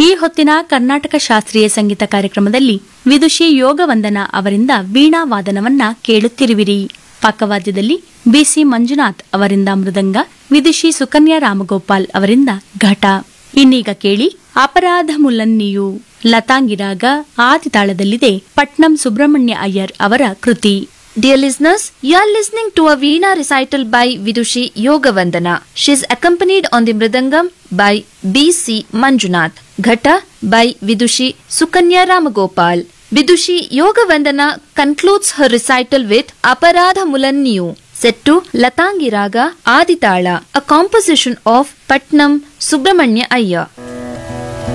ಈ ಹೊತ್ತಿನ ಕರ್ನಾಟಕ ಶಾಸ್ತ್ರೀಯ ಸಂಗೀತ ಕಾರ್ಯಕ್ರಮದಲ್ಲಿ ವಿದುಷಿ ಯೋಗವಂದನಾ ಅವರಿಂದ ವೀಣಾ ವಾದನವನ್ನ ಕೇಳುತ್ತಿರುವಿರಿ. ಪಕ್ಕವಾದ್ಯದಲ್ಲಿ ಬಿಸಿ ಮಂಜುನಾಥ್ ಅವರಿಂದ ಮೃದಂಗ, ವಿದುಷಿ ಸುಕನ್ಯಾ ರಾಮಗೋಪಾಲ್ ಅವರಿಂದ ಘಟ. ಇನ್ನೀಗ ಕೇಳಿ ಅಪರಾಧ ಮುಲನ್ನಿಯು ಲತಾಂಗಿರಾಗ ಆದಿತಾಳದಲ್ಲಿದೆ. ಪಟ್ನಂ ಸುಬ್ರಹ್ಮಣ್ಯ ಅಯ್ಯರ್ ಅವರ ಕೃತಿ. Dear listeners, you are listening to a Veena recital by Vidushi Yogavandana. She is accompanied on the Mridangam by B.C. Manjunath, Ghata by Vidushi Sukanya Ramagopal. Vidushi Yogavandana concludes her recital with Aparadha Mulanniyu, set to Latangi Raga Aditala, a composition of Patnam Subramanya Iyer.